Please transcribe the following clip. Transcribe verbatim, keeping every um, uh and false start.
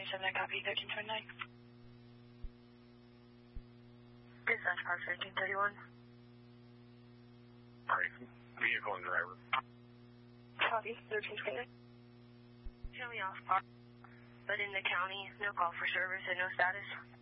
seven, copy, thirteen twenty-nine. Dispatch Park thirteen thirty-one. Alright, vehicle and driver. Copy, thirteen twenty-nine. Show me off park, but in the county, no call for service and no status.